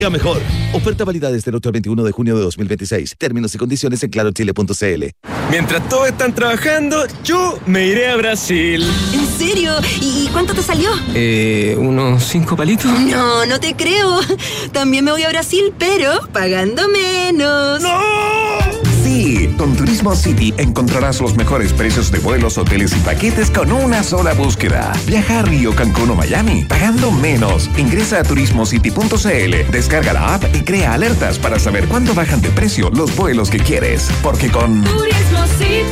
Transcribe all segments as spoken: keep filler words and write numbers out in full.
Mejor. Oferta válida desde el otro veintiuno de junio de dos mil veintiséis. Términos y condiciones en claro chile punto c l. Mientras todos están trabajando, yo me iré a Brasil. ¿En serio? ¿Y cuánto te salió? Eh, unos cinco palitos. No, no te creo. También me voy a Brasil, pero pagando menos. ¡No! Sí, con Turismo City encontrarás los mejores precios de vuelos, hoteles y paquetes con una sola búsqueda. Viaja a Río, Cancún o Miami, pagando menos. Ingresa a turismo city punto c l, descarga la app y crea alertas para saber cuándo bajan de precio los vuelos que quieres. Porque con Turismo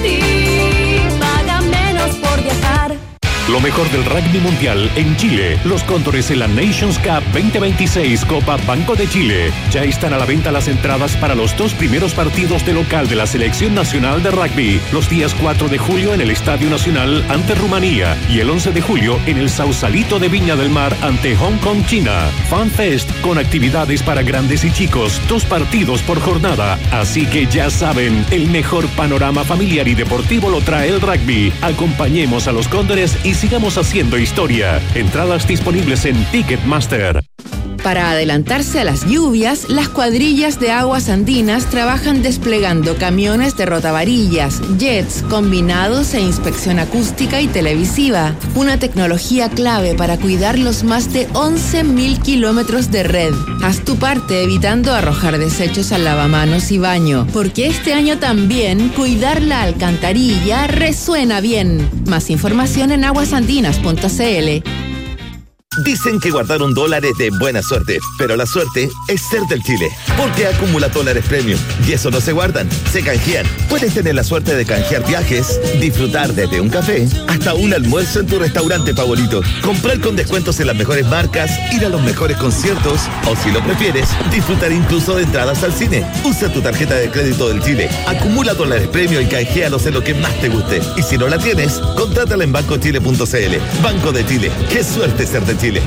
City, paga menos por viajar. Lo mejor del rugby mundial en Chile. Los Cóndores en la Nations Cup veinte veintiséis Copa Banco de Chile. Ya están a la venta las entradas para los dos primeros partidos de local de la Selección Nacional de Rugby. Los días cuatro de julio en el Estadio Nacional ante Rumanía y el once de julio en el Sausalito de Viña del Mar ante Hong Kong, China. FanFest con actividades para grandes y chicos. Dos partidos por jornada. Así que ya saben, el mejor panorama familiar y deportivo lo trae el rugby. Acompañemos a los Cóndores y sigamos haciendo historia. Entradas disponibles en Ticketmaster. Para adelantarse a las lluvias, las cuadrillas de aguas andinas trabajan desplegando camiones de rotavarillas, jets, combinados e inspección acústica y televisiva. Una tecnología clave para cuidar los más de once mil kilómetros de red. Haz tu parte evitando arrojar desechos al lavamanos y baño, porque este año también cuidar la alcantarilla resuena bien. Más información en aguas andinas punto c l. Dicen que guardar un dólar es de buena suerte, pero la suerte es ser del Chile, porque acumula dólares premium y eso no se guardan, se canjean. Puedes tener la suerte de canjear viajes, disfrutar desde un café hasta un almuerzo en tu restaurante favorito, comprar con descuentos en las mejores marcas, ir a los mejores conciertos o, si lo prefieres, disfrutar incluso de entradas al cine. Usa tu tarjeta de crédito del Chile, acumula dólares premium y canjealos en lo que más te guste. Y si no la tienes, contrátala en banco chile punto c l. Banco de Chile, qué suerte ser de Chile.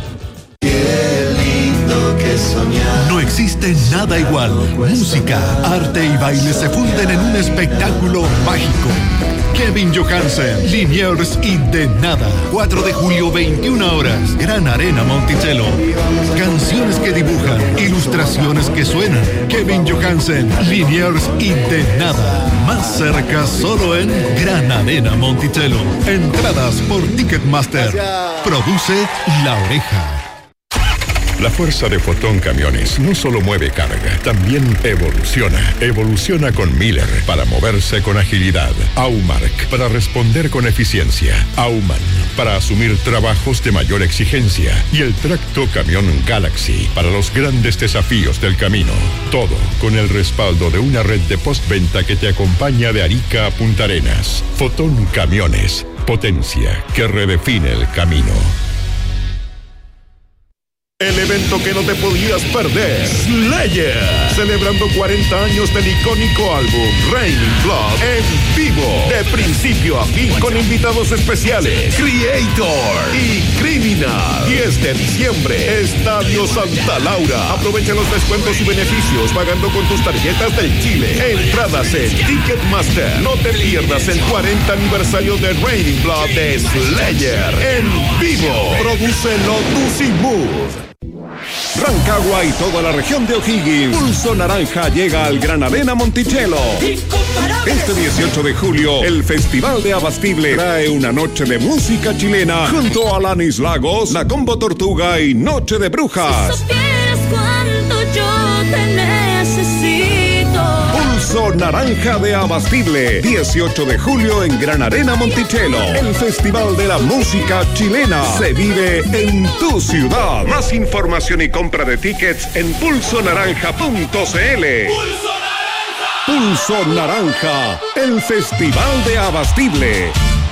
No existe nada igual. Música, arte y baile se funden en un espectáculo mágico. Kevin Johansen, Liniers y De Nada. cuatro de julio, veintiuna horas. Gran Arena Monticello. Canciones que dibujan, ilustraciones que suenan. Kevin Johansen, Liniers y De Nada. Más cerca solo en Gran Arena Monticello. Entradas por Ticketmaster. Produce La Oreja. La fuerza de Fotón Camiones no solo mueve carga, también evoluciona. Evoluciona con Miller para moverse con agilidad. Aumark para responder con eficiencia. Auman para asumir trabajos de mayor exigencia. Y el tracto camión Galaxy para los grandes desafíos del camino. Todo con el respaldo de una red de postventa que te acompaña de Arica a Punta Arenas. Fotón Camiones. Potencia que redefine el camino. El evento que no te podías perder, Slayer, celebrando cuarenta años del icónico álbum Raining Blood en vivo, de principio a fin con invitados especiales, Creator y Criminal. diez de diciembre, Estadio Santa Laura. Aprovecha los descuentos y beneficios pagando con tus tarjetas del Chile. Entradas en Ticketmaster. No te pierdas el cuarenta aniversario de Raining Blood de Slayer en vivo. Produce Lotus y Mood. Rancagua y toda la región de O'Higgins. Pulso Naranja llega al Gran Arena Monticello. Este dieciocho de julio, el Festival de Abastible trae una noche de música chilena junto a Alanis Lagos, La Combo Tortuga y Noche de Brujas. Si supieras cuánto yo te necesito. Pulso Naranja de Abastible, dieciocho de julio en Gran Arena Monticello. El Festival de la Música Chilena se vive en tu ciudad. Más información y compra de tickets en pulso naranja punto c l. Pulso Naranja, el Festival de Abastible.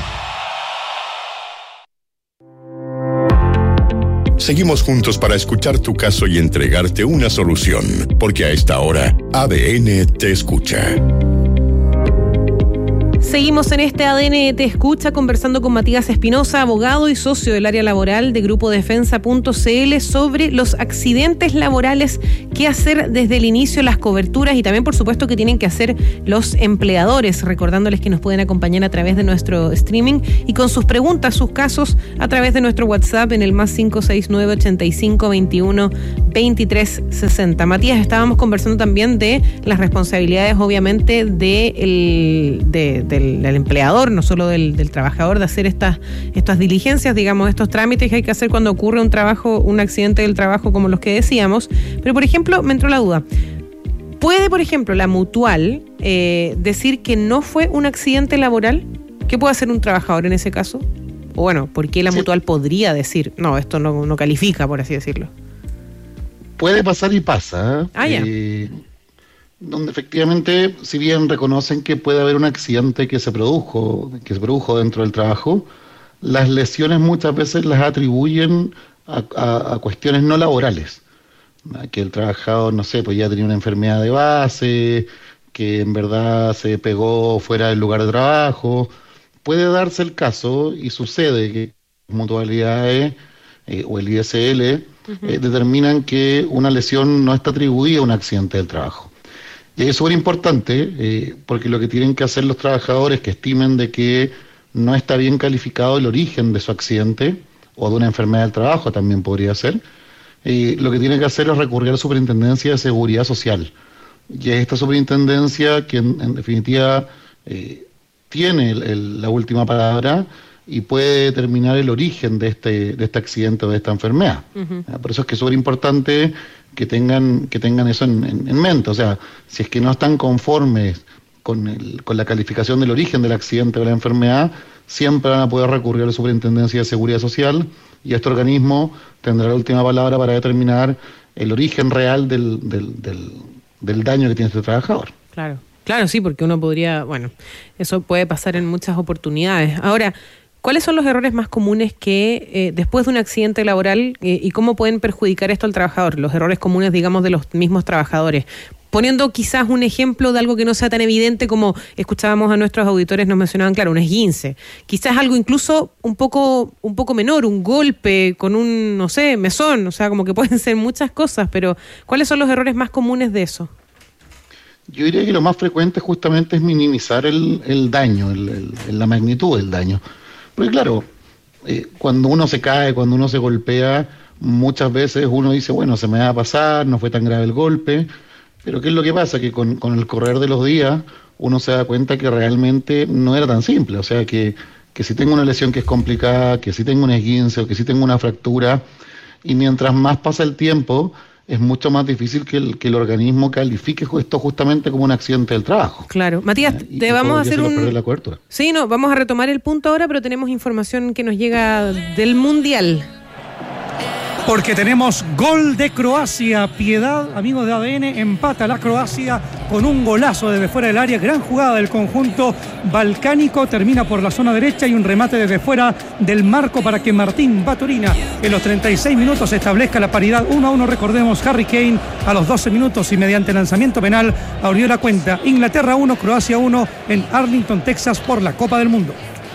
Seguimos juntos para escuchar tu caso y entregarte una solución, porque a esta hora A D N te escucha. Seguimos en este A D N Te Escucha conversando con Matías Espinosa, abogado y socio del área laboral de Grupo Defensa punto c l sobre los accidentes laborales, qué hacer desde el inicio, las coberturas y también por supuesto que tienen que hacer los empleadores, recordándoles que nos pueden acompañar a través de nuestro streaming y con sus preguntas, sus casos a través de nuestro WhatsApp en el más cinco seis nueve, ochenta y cinco, veintiuno, veintitrés, sesenta. Matías, estábamos conversando también de las responsabilidades obviamente de el, de, del, del empleador, no solo del, del trabajador, de hacer estas, estas diligencias, digamos, estos trámites que hay que hacer cuando ocurre un trabajo, un accidente del trabajo como los que decíamos. Pero, por ejemplo, me entró la duda. ¿Puede, por ejemplo, la mutual eh, decir que no fue un accidente laboral? ¿Qué puede hacer un trabajador en ese caso? O bueno, ¿por qué la sí. mutual podría decir, no, esto no, no califica, por así decirlo? Puede pasar y pasa. Ah, ya. Eh, donde efectivamente, si bien reconocen que puede haber un accidente que se produjo, que se produjo dentro del trabajo, las lesiones muchas veces las atribuyen a, a, a cuestiones no laborales. Que el trabajador, no sé, pues ya tenía una enfermedad de base, que en verdad se pegó fuera del lugar de trabajo. Puede darse el caso, y sucede, que las mutualidades eh, o el I S L uh-huh. eh, determinan que una lesión no está atribuida a un accidente del trabajo. Y es súper importante, eh, porque lo que tienen que hacer los trabajadores que estimen de que no está bien calificado el origen de su accidente, o de una enfermedad del trabajo también podría ser, eh, lo que tienen que hacer es recurrir a la Superintendencia de Seguridad Social. Y es esta superintendencia que en, en definitiva eh, tiene el, el, la última palabra y puede determinar el origen de este, de este accidente o de esta enfermedad. Uh-huh. Por eso es que es súper importante que tengan, que tengan eso en, en, en mente. O sea, si es que no están conformes con, el, con la calificación del origen del accidente o de la enfermedad, siempre van a poder recurrir a la Superintendencia de Seguridad Social y este organismo tendrá la última palabra para determinar el origen real del, del, del, del daño que tiene este trabajador. Claro, claro, sí, porque uno podría, bueno, eso puede pasar en muchas oportunidades. Ahora, ¿cuáles son los errores más comunes que eh, después de un accidente laboral eh, y cómo pueden perjudicar esto al trabajador? Los errores comunes, digamos, de los mismos trabajadores. Poniendo quizás un ejemplo de algo que no sea tan evidente como escuchábamos a nuestros auditores, nos mencionaban, claro, un esguince. Quizás algo incluso un poco un poco menor, un golpe con un, no sé, mesón. O sea, como que pueden ser muchas cosas, pero ¿cuáles son los errores más comunes de eso? Yo diría que lo más frecuente justamente es minimizar el, el daño, el, el, la magnitud del daño. Porque claro, eh, cuando uno se cae, cuando uno se golpea, muchas veces uno dice, bueno, se me va a pasar, no fue tan grave el golpe. Pero ¿qué es lo que pasa? Que con, con el correr de los días uno se da cuenta que realmente no era tan simple. O sea, que, que si tengo una lesión que es complicada, que si tengo un esguince o que si tengo una fractura, y mientras más pasa el tiempo, es mucho más difícil que el, que el organismo califique esto justamente como un accidente del trabajo. Claro. Matías, eh, te vamos a hacer un... perder la cobertura. Sí, no, vamos a retomar el punto ahora, pero tenemos información que nos llega del Mundial. Porque tenemos gol de Croacia. Piedad, amigos de A D N, empata la Croacia con un golazo desde fuera del área. Gran jugada del conjunto balcánico. Termina por la zona derecha y un remate desde fuera del marco para que Martín Baturina en los treinta y seis minutos establezca la paridad uno a uno. Recordemos, Harry Kane a los doce minutos y mediante lanzamiento penal abrió la cuenta. Inglaterra uno, Croacia uno en Arlington, Texas por la Copa del Mundo.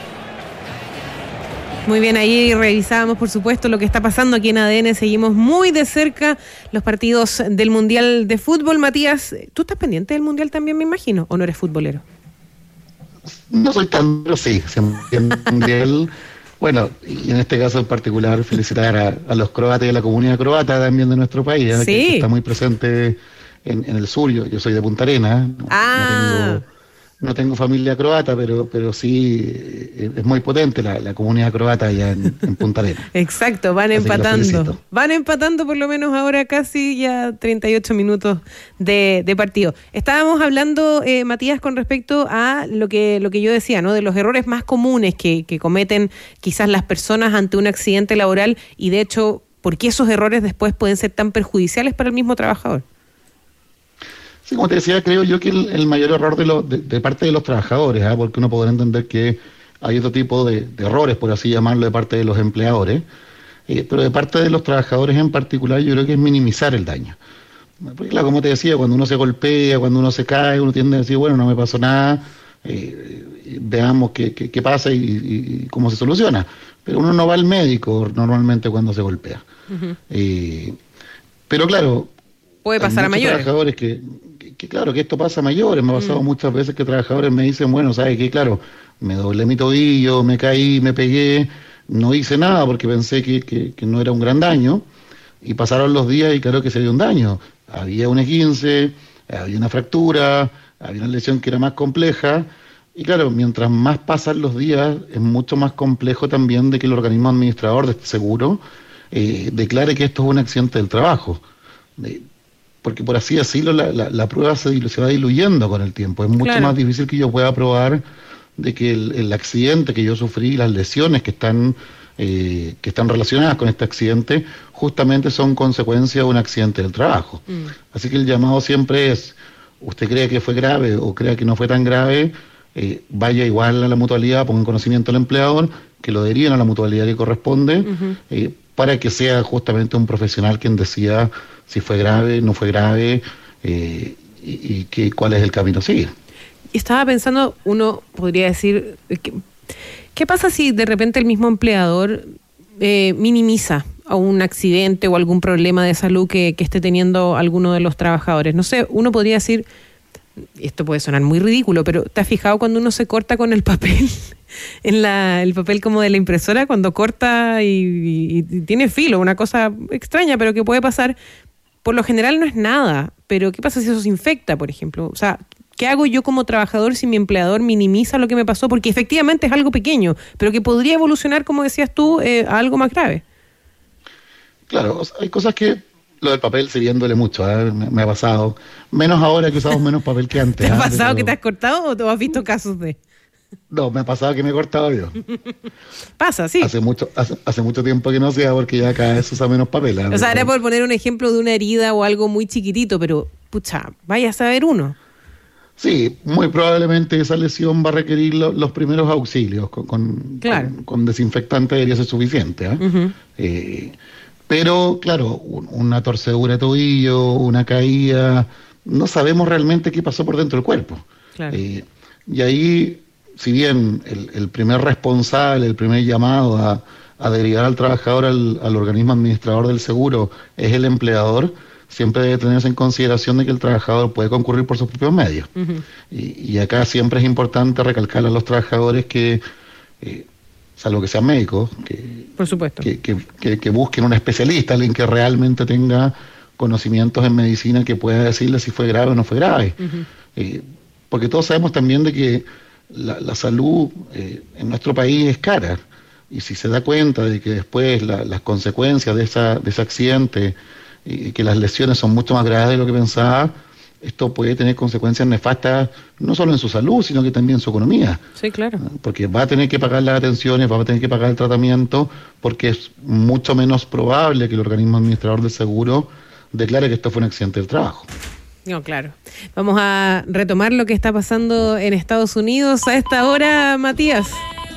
Muy bien, ahí revisábamos, por supuesto, lo que está pasando aquí en A D N. Seguimos muy de cerca los partidos del Mundial de Fútbol. Matías, ¿tú estás pendiente del Mundial también, me imagino, o no eres futbolero? No soy tan, pero sí, el Mundial. Bueno, y en este caso en particular, felicitar a, a los croatas y a la comunidad croata también de nuestro país, ¿eh? Sí. que, que está muy presente en, en el sur. Yo, yo soy de Punta Arenas. No, ah. no tengo... No tengo familia croata, pero pero sí es muy potente la, la comunidad croata allá en, en Punta Arenas. Exacto, van Así empatando. Van empatando por lo menos ahora casi ya treinta y ocho minutos de, de partido. Estábamos hablando, eh, Matías, con respecto a lo que lo que yo decía, ¿no? De los errores más comunes que, que cometen quizás las personas ante un accidente laboral y de hecho, ¿por qué esos errores después pueden ser tan perjudiciales para el mismo trabajador? Sí, como te decía, creo yo que el, el mayor error de, lo, de, de parte de los trabajadores, ¿eh? porque uno podrá entender que hay otro tipo de, de errores, por así llamarlo, de parte de los empleadores, eh, pero de parte de los trabajadores en particular yo creo que es minimizar el daño. Porque claro, como te decía, cuando uno se golpea, cuando uno se cae, uno tiende a decir, bueno, no me pasó nada, eh, veamos qué, qué, qué pasa y, y cómo se soluciona. Pero uno no va al médico normalmente cuando se golpea. Uh-huh. Eh, pero claro, puede pasar a mayores. Trabajadores que, que, que claro, que esto pasa a mayores. Me ha pasado uh-huh. muchas veces que trabajadores me dicen, bueno, ¿sabes qué? Claro, me doblé mi tobillo, me caí, me pegué, no hice nada porque pensé que, que, que no era un gran daño. Y pasaron los días y claro que se dio un daño. Había un esguince, había una fractura, había una lesión que era más compleja. Y claro, mientras más pasan los días, es mucho más complejo también de que el organismo administrador de este seguro eh, declare que esto es un accidente del trabajo. De, porque por así decirlo, la, la, la prueba se, se va diluyendo con el tiempo. Es mucho claro. más difícil que yo pueda probar de que el, el accidente que yo sufrí, las lesiones que están... Eh, que están relacionadas con este accidente, justamente son consecuencia de un accidente del trabajo. Mm. Así que el llamado siempre es, usted cree que fue grave o crea que no fue tan grave, eh, vaya igual a la mutualidad, ponga en conocimiento al empleador, que lo deriven a la mutualidad que corresponde, uh-huh. eh, para que sea justamente un profesional quien decida si fue grave, no fue grave, eh, y, y que, cuál es el camino a seguir. Estaba pensando, uno podría decir... que ¿qué pasa si de repente el mismo empleador eh, minimiza a un accidente o algún problema de salud que, que esté teniendo alguno de los trabajadores? No sé, uno podría decir, esto puede sonar muy ridículo, pero ¿te has fijado cuando uno se corta con el papel? en la, el papel como de la impresora, cuando corta y, y, y tiene filo, una cosa extraña, pero que puede pasar. Por lo general no es nada, pero ¿qué pasa si eso se infecta, por ejemplo? O sea, ¿qué hago yo como trabajador si mi empleador minimiza lo que me pasó? Porque efectivamente es algo pequeño, pero que podría evolucionar, como decías tú, eh, a algo más grave. Claro, o sea, hay cosas que lo del papel sí bien duele mucho, ¿eh? me, me ha pasado. Menos ahora que usamos menos papel que antes. ¿Te ha ¿eh? pasado pero... que te has cortado o te has visto casos de...? No, me ha pasado que me he cortado yo. Pasa, sí. Hace mucho, hace, hace mucho tiempo que no sea porque ya cada vez se usa menos papel. ¿eh? O sea, era por poner un ejemplo de una herida o algo muy chiquitito, pero, pucha, vaya a saber uno. Sí, muy probablemente esa lesión va a requerir lo, los primeros auxilios. Con, con, claro. con, con desinfectante debería ser suficiente. ¿eh? Uh-huh. Eh, pero, claro, un, una torcedura de tobillo, una caída, no sabemos realmente qué pasó por dentro del cuerpo. Claro. Eh, y ahí, si bien el, el primer responsable, el primer llamado a, a derivar al trabajador al, al organismo administrador del seguro es el empleador, siempre debe tenerse en consideración de que el trabajador puede concurrir por sus propios medios. Uh-huh. Y, y acá siempre es importante recalcar a los trabajadores que, eh, salvo que sean médicos, que, por supuesto. Que, que, que, que busquen un especialista, alguien que realmente tenga conocimientos en medicina que pueda decirle si fue grave o no fue grave. Uh-huh. Eh, porque todos sabemos también de que la, la salud eh, en nuestro país es cara. Y si se da cuenta de que después la, las consecuencias de, esa, de ese accidente y que las lesiones son mucho más graves de lo que pensaba, esto puede tener consecuencias nefastas no solo en su salud, sino que también en su economía. Sí, claro. Porque va a tener que pagar las atenciones, va a tener que pagar el tratamiento, porque es mucho menos probable que el organismo administrador del seguro declare que esto fue un accidente del trabajo. No, claro. Vamos a retomar lo que está pasando en Estados Unidos a esta hora, Matías.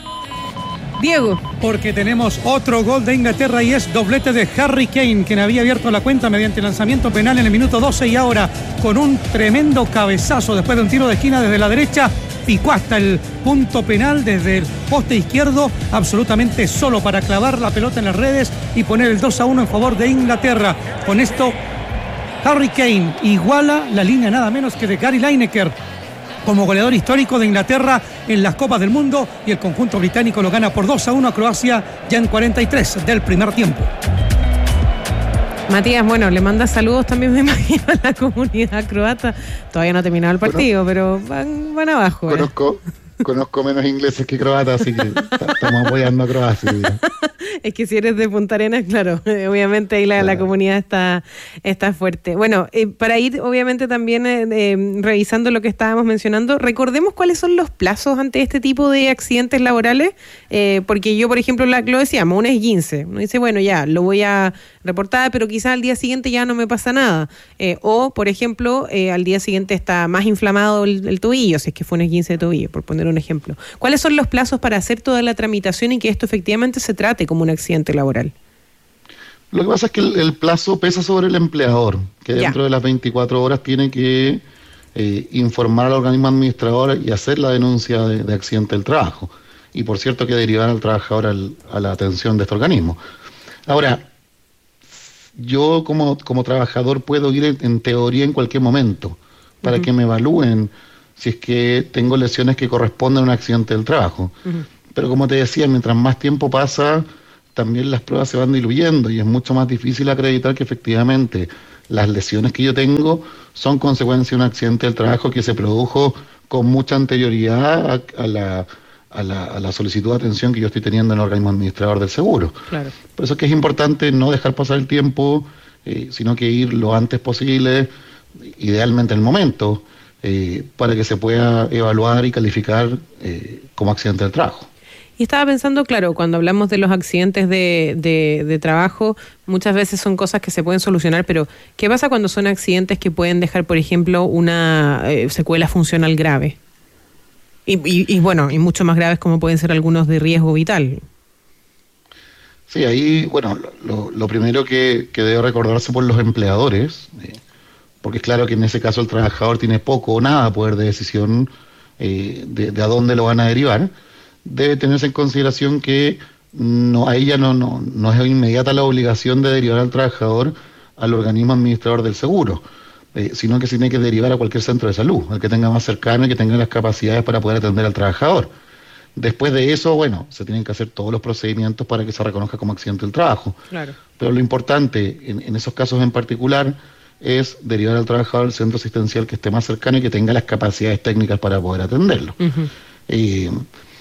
Diego. Porque tenemos otro gol de Inglaterra y es doblete de Harry Kane, quien había abierto la cuenta mediante lanzamiento penal en el minuto doce y ahora con un tremendo cabezazo después de un tiro de esquina desde la derecha, picó hasta el punto penal desde el poste izquierdo, absolutamente solo para clavar la pelota en las redes y poner el dos a uno en favor de Inglaterra. Con esto, Harry Kane iguala la línea nada menos que de Gary Lineker como goleador histórico de Inglaterra en las Copas del Mundo, y el conjunto británico lo gana por dos a uno a Croacia ya en cuarenta y tres del primer tiempo. Matías, bueno, le manda saludos también, me imagino, a la comunidad croata. Todavía no ha terminado el partido, pero van, van abajo. Conozco, eh. conozco menos ingleses que croatas, así que estamos apoyando a Croacia. Es que si eres de Punta Arenas, claro, obviamente ahí la, claro. la comunidad está, está fuerte. Bueno, eh, para ir obviamente también eh, eh, revisando lo que estábamos mencionando, recordemos cuáles son los plazos ante este tipo de accidentes laborales, eh, porque yo, por ejemplo, la, lo decíamos, un esguince, uno dice, bueno, ya, lo voy a reportar, pero quizás al día siguiente ya no me pasa nada. Eh, o, por ejemplo, eh, al día siguiente está más inflamado el, el tobillo, si es que fue un esguince de tobillo, por poner un ejemplo. ¿Cuáles son los plazos para hacer toda la tramitación y que esto efectivamente se trate como un accidente laboral? Lo que pasa es que el, el plazo pesa sobre el empleador, que dentro ya. de las veinticuatro horas tiene que eh, informar al organismo administrador y hacer la denuncia de, de accidente del trabajo. Y por cierto que derivar al trabajador al, a la atención de este organismo. Ahora, yo como, como trabajador puedo ir en, en teoría en cualquier momento para uh-huh. que me evalúen si es que tengo lesiones que corresponden a un accidente del trabajo. Uh-huh. Pero como te decía, mientras más tiempo pasa, también las pruebas se van diluyendo y es mucho más difícil acreditar que efectivamente las lesiones que yo tengo son consecuencia de un accidente del trabajo que se produjo con mucha anterioridad a, a, la, a, la, a la solicitud de atención que yo estoy teniendo en el organismo administrador del seguro. Claro. Por eso es que es importante no dejar pasar el tiempo, eh, sino que ir lo antes posible, idealmente en el momento, eh, para que se pueda evaluar y calificar eh, como accidente del trabajo. Y estaba pensando, claro, cuando hablamos de los accidentes de, de, de trabajo, muchas veces son cosas que se pueden solucionar, pero ¿qué pasa cuando son accidentes que pueden dejar, por ejemplo, una eh, secuela funcional grave? Y, y, y bueno, y mucho más graves como pueden ser algunos de riesgo vital. Sí, ahí, bueno, lo, lo primero que, que debe recordarse por los empleadores, eh, porque es claro que en ese caso el trabajador tiene poco o nada poder de decisión eh, de, de a dónde lo van a derivar. Debe tenerse en consideración que no, a ella no, no, no es inmediata la obligación de derivar al trabajador al organismo administrador del seguro, eh, sino que se tiene que derivar a cualquier centro de salud, al que tenga más cercano y que tenga las capacidades para poder atender al trabajador. Después de eso, bueno, se tienen que hacer todos los procedimientos para que se reconozca como accidente del trabajo. Claro. Pero lo importante en, en esos casos en particular es derivar al trabajador al centro asistencial que esté más cercano y que tenga las capacidades técnicas para poder atenderlo. Uh-huh. Eh,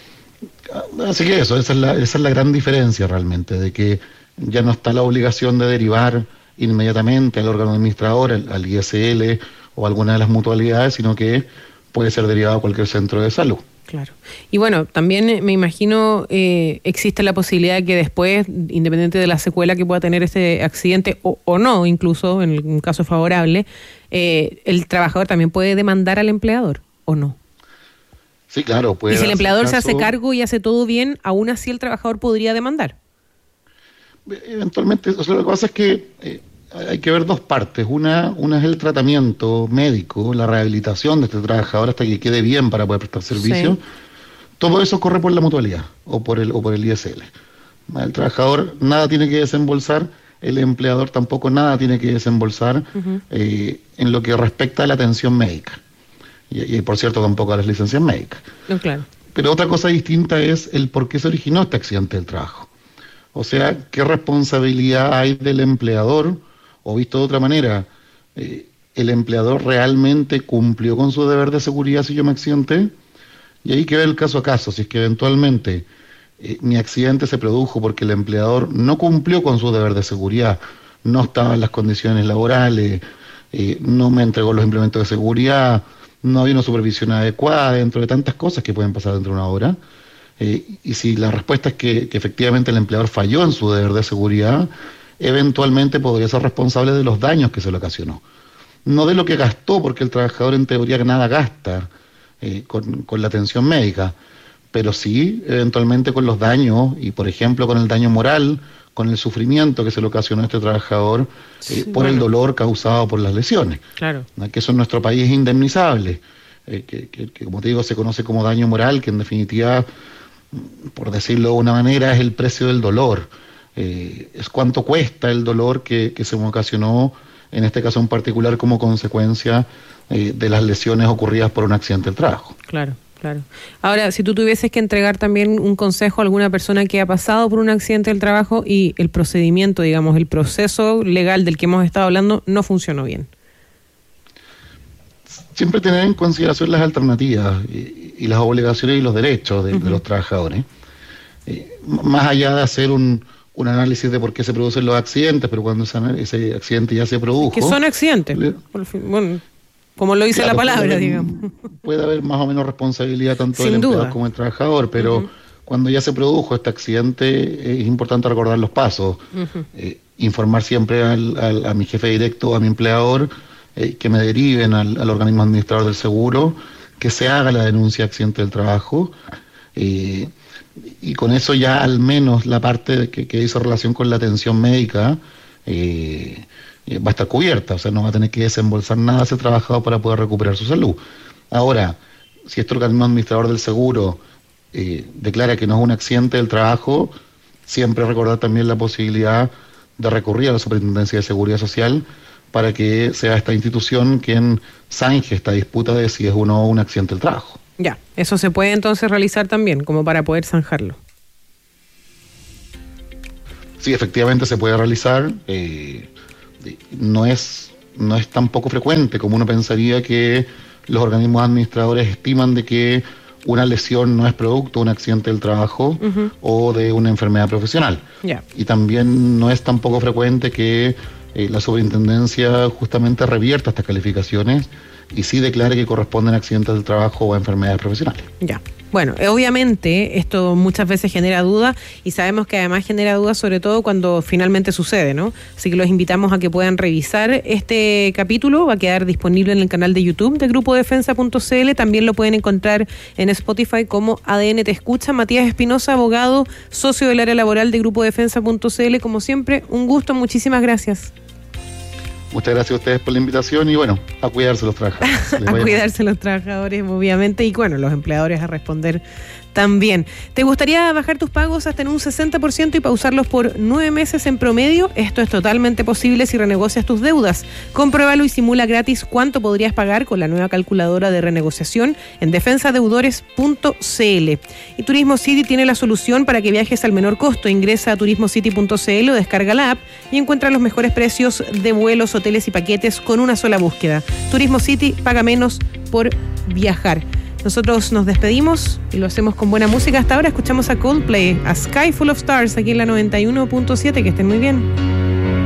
Así que eso, esa es, la, esa es la gran diferencia realmente, de que ya no está la obligación de derivar inmediatamente al órgano administrador, al, al I S L o alguna de las mutualidades, sino que puede ser derivado a cualquier centro de salud. Claro. Y bueno, también me imagino eh, existe la posibilidad de que después, independiente de la secuela que pueda tener este accidente, o, o no, incluso en un caso favorable, eh, el trabajador también puede demandar al empleador, ¿o no? Sí, claro. Puede y si el empleador caso, se hace cargo y hace todo bien, aún así el trabajador podría demandar. Eventualmente, o sea, lo que pasa es que eh, hay que ver dos partes. Una, una es el tratamiento médico, la rehabilitación de este trabajador hasta que quede bien para poder prestar servicio. Sí. Todo eso corre por la mutualidad o por el o por el I S L. El trabajador nada tiene que desembolsar, el empleador tampoco nada tiene que desembolsar uh-huh. eh, en lo que respecta a la atención médica. Y, y por cierto tampoco a las licencias médicas. No, claro. Pero otra cosa distinta es el por qué se originó este accidente del trabajo. O sea, qué responsabilidad hay del empleador, o visto de otra manera, eh, el empleador realmente cumplió con su deber de seguridad si yo me accidenté, y hay que ver el caso a caso, si es que eventualmente eh, mi accidente se produjo porque el empleador no cumplió con su deber de seguridad, no estaba en las condiciones laborales, eh, no me entregó los implementos de seguridad, no había una supervisión adecuada, dentro de tantas cosas que pueden pasar dentro de una hora. Eh, y si la respuesta es que, que efectivamente el empleador falló en su deber de seguridad, eventualmente podría ser responsable de los daños que se le ocasionó. No de lo que gastó, porque el trabajador en teoría nada gasta eh, con, con la atención médica, pero sí eventualmente con los daños, y por ejemplo con el daño moral, con el sufrimiento que se le ocasionó a este trabajador eh, sí, por bueno. el dolor causado por las lesiones. Claro. ¿No? Que eso en nuestro país es indemnizable, eh, que, que, que como te digo se conoce como daño moral, que en definitiva, por decirlo de una manera, es el precio del dolor. Eh, es cuánto cuesta el dolor que, que se me ocasionó, en este caso en particular, como consecuencia eh, de las lesiones ocurridas por un accidente del trabajo. Claro. Claro. Ahora, si tú tuvieses que entregar también un consejo a alguna persona que ha pasado por un accidente del trabajo y el procedimiento, digamos, el proceso legal del que hemos estado hablando no funcionó bien. Siempre tener en consideración las alternativas y, y las obligaciones y los derechos de, uh-huh. de los trabajadores. Eh, más allá de hacer un, un análisis de por qué se producen los accidentes, pero cuando ese, ese accidente ya se produjo... Que son accidentes. Le, por fin, bueno... Como lo dice claro, la palabra, puede haber, digamos. Puede haber más o menos responsabilidad tanto Sin del empleador duda. como del trabajador, pero uh-huh. cuando ya se produjo este accidente es importante recordar los pasos. Uh-huh. Eh, informar siempre al, al, a mi jefe directo o a mi empleador eh, que me deriven al, al organismo administrador del seguro, que se haga la denuncia de accidente del trabajo. Eh, y con eso ya al menos la parte que, que hizo relación con la atención médica... Eh, eh, va a estar cubierta, o sea, no va a tener que desembolsar nada a ese trabajador para poder recuperar su salud. Ahora, si este organismo administrador del seguro eh, declara que no es un accidente del trabajo, siempre recordar también la posibilidad de recurrir a la Superintendencia de Seguridad Social para que sea esta institución quien zanje esta disputa de si es o no un accidente del trabajo. Ya, eso se puede entonces realizar también, como para poder zanjarlo. Sí, efectivamente se puede realizar. Eh, no es, no es tan poco frecuente como uno pensaría que los organismos administradores estiman de que una lesión no es producto de un accidente del trabajo uh-huh. o de una enfermedad profesional. Yeah. Y también no es tan poco frecuente que eh, la superintendencia justamente revierta estas calificaciones y sí declare que corresponden a accidentes del trabajo o a enfermedades profesionales. Ya. Bueno, obviamente esto muchas veces genera duda y sabemos que además genera duda sobre todo cuando finalmente sucede, ¿no? Así que los invitamos a que puedan revisar este capítulo, va a quedar disponible en el canal de YouTube de grupo defensa punto c l, también lo pueden encontrar en Spotify como A D N Te Escucha. Matías Espinosa, abogado, socio del área laboral de grupo defensa punto c l, como siempre, un gusto, muchísimas gracias. Muchas gracias a ustedes por la invitación y bueno, a cuidarse los trabajadores. a cuidarse los trabajadores, obviamente, y bueno, los empleadores a responder también. ¿Te gustaría bajar tus pagos hasta en un sesenta por ciento y pausarlos por nueve meses en promedio? Esto es totalmente posible si renegocias tus deudas. Compruébalo y simula gratis cuánto podrías pagar con la nueva calculadora de renegociación en defensa deudores punto c l. Y Turismo City tiene la solución para que viajes al menor costo. Ingresa a turismo city punto c l o descarga la app y encuentra los mejores precios de vuelos, hoteles y paquetes con una sola búsqueda. Turismo City, paga menos por viajar. Nosotros nos despedimos y lo hacemos con buena música. Hasta ahora escuchamos a Coldplay, a Sky Full of Stars, aquí en la noventa y uno punto siete. Que estén muy bien.